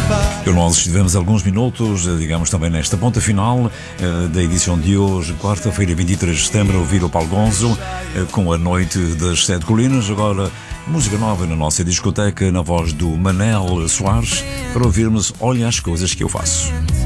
Que nós estivemos alguns minutos, digamos também nesta ponta final da edição de hoje, quarta-feira, 23 de setembro, a ouvir o Paulo Gonzo com a Noite das Sete Colinas. Agora, música nova na nossa discoteca, na voz do Manel Soares, para ouvirmos Olha as Coisas que Eu Faço.